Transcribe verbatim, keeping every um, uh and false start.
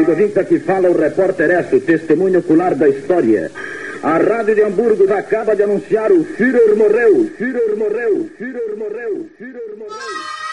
Amigo ouvinte, aqui fala o repórter Esso, testemunho ocular da história. A Rádio de Hamburgo acaba de anunciar o Führer morreu, Führer morreu, Führer morreu, Führer morreu.